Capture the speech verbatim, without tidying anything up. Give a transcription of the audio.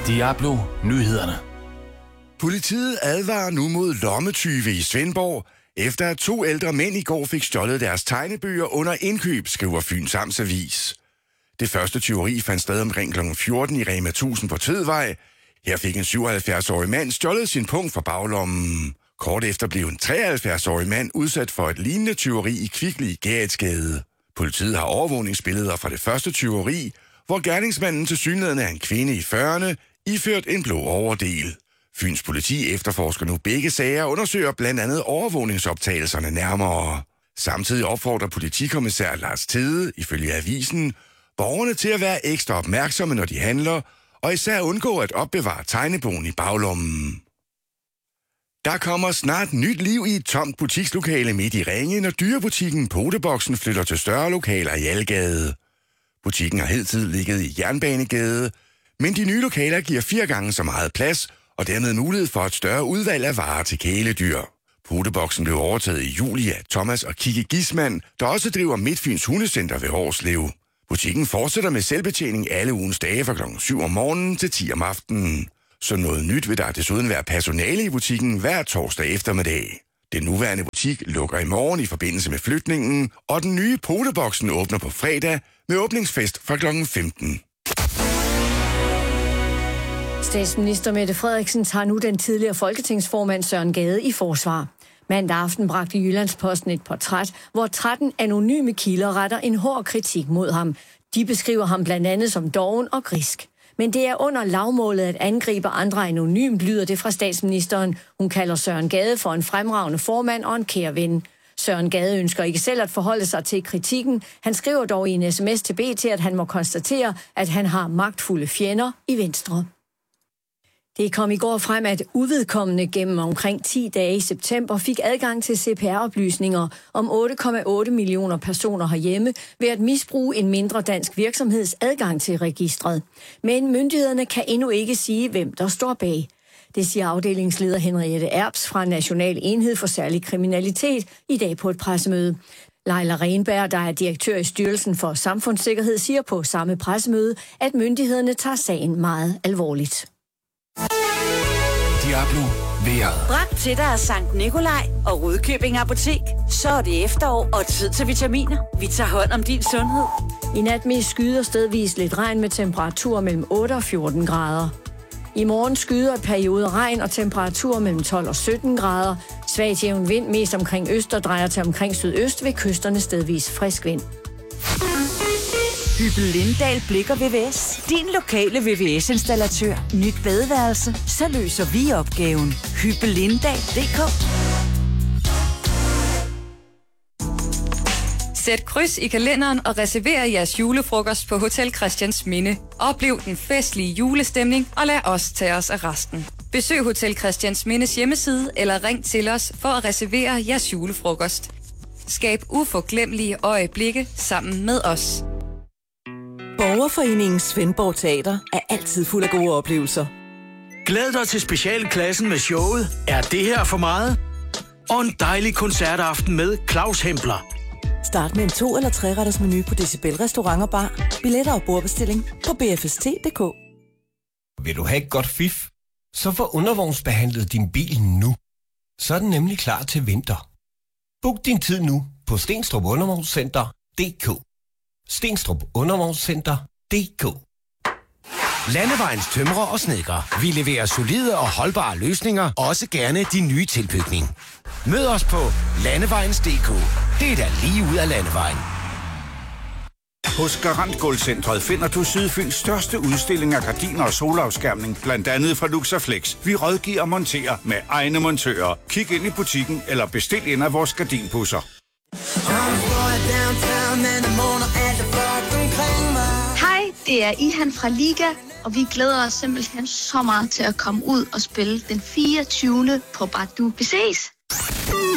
Diablo Nyhederne. Politiet advarer nu mod lommetyve i Svendborg, efter at to ældre mænd i går fik stjålet deres tegnebøger under indkøb, skriver Fyns Amtsavis. Det første tyveri fandt sted omkring klokken fjorten i Rema tusind på Tvedvej. Her fik en syvoghalvfjerds-årig mand stjålet sin punkt fra baglommen. Kort efter blev en treoghalvfjerds-årig mand udsat for et lignende tyveri i Kvickly i Geretsgade. Politiet har overvågningsbilleder fra det første tyveri, hvor gerningsmanden tilsyneladende er en kvinde i fyrrerne, iført en blå overdel. Fyns politi efterforsker nu begge sager og undersøger blandt andet overvågningsoptagelserne nærmere. Samtidig opfordrer politikommissær Lars Tede, ifølge avisen, borgerne til at være ekstra opmærksomme, når de handler, og især undgå at opbevare tegnebogen i baglommen. Der kommer snart nyt liv i et tomt butikslokale midt i Ringe, når dyrebutikken Poteboksen flytter til større lokaler i Algade. Butikken har hidtil ligget i Jernbanegade, men de nye lokaler giver fire gange så meget plads, og dermed mulighed for et større udvalg af varer til kæledyr. Poteboksen blev overtaget i juli af Thomas og Kikki Gisman, der også driver Midtfyns Hundecenter ved Hårslev. Butikken fortsætter med selvbetjening alle ugens dage fra klokken syv om morgenen til ti om aftenen. Så noget nyt vil der desuden være personale i butikken hver torsdag eftermiddag. Den nuværende butik lukker i morgen i forbindelse med flytningen, og den nye Poteboksen åbner på fredag med åbningsfest fra klokken femten. Statsminister Mette Frederiksen tager nu den tidligere folketingsformand Søren Gade i forsvar. Mandag aften bragte Jyllandsposten et portræt, hvor tretten anonyme kilder retter en hård kritik mod ham. De beskriver ham blandt andet som doven og grisk. Men det er under lavmålet at angribe andre anonymt, lyder det fra statsministeren. Hun kalder Søren Gade for en fremragende formand og en kær ven. Søren Gade ønsker ikke selv at forholde sig til kritikken. Han skriver dog i en sms til B T, at han må konstatere, at han har magtfulde fjender i Venstre. Det kom i går frem, at uvedkommende gennem omkring ti dage i september fik adgang til C P R-oplysninger om otte komma otte millioner personer herhjemme ved at misbruge en mindre dansk virksomheds adgang til registret. Men myndighederne kan endnu ikke sige, hvem der står bag. Det siger afdelingsleder Henriette Erbs fra National Enhed for Særlig Kriminalitet i dag på et pressemøde. Leila Renberg, der er direktør i Styrelsen for Samfundssikkerhed, siger på samme pressemøde, at myndighederne tager sagen meget alvorligt. Diablo vejret. Bragt til dig af Sankt Nikolaj og Rudkøbing Apotek. Så er det efterår og tid til vitaminer. Vi tager hånd om din sundhed. I nat mest skyder stedvis lidt regn med temperaturer mellem otte og fjorten grader. I morgen skyder et periode regn og temperaturer mellem tolv og sytten grader. Svagt jævn vind mest omkring øst og drejer til omkring sydøst ved kysterne stedvis frisk vind. Hyppel Lindahl Blik og V V S. Din lokale V V S-installatør. Nyt badeværelse. Så løser vi opgaven. Hyppel Lindahl punktum d k. Sæt kryds i kalenderen og reserver jeres julefrokost på Hotel Christiansminde. Oplev den festlige julestemning og lad os tage os af resten. Besøg Hotel Christiansmindes hjemmeside eller ring til os for at reservere jeres julefrokost. Skab uforglemmelige øjeblikke sammen med os. Borgerforeningen Svendborg Teater er altid fuld af gode oplevelser. Glæd dig til specialklassen med showet Er det her for meget? Og en dejlig koncertaften med Claus Hempler. Start med en to- eller tre-retters menu på Decibel Restaurant og Bar. Billetter og bordbestilling på b f s t punktum d k. Vil du have et godt fif? Så få undervognsbehandlet din bil nu. Så er den nemlig klar til vinter. Book din tid nu på Stenstrup Undervognscenter punktum d k. Stenstrup Undervognscenter punktum d k. Landevejens tømrer og snedkere. Vi leverer solide og holdbare løsninger, også gerne din nye tilbygning. Mød os på landevejens punktum d k. Det er da lige ud af landevejen. Hos Garant Gulvcentret finder du Sydfyns største udstilling af gardiner og solafskærmning, blandt andet fra Luxaflex. Vi rådgiver og monterer med egne montører. Kig ind i butikken eller bestil ind af vores gardinpusser. Hej, det er Ihan fra Liga, og vi glæder os simpelthen så meget til at komme ud og spille den fireogtyvende på Badu. Vi ses!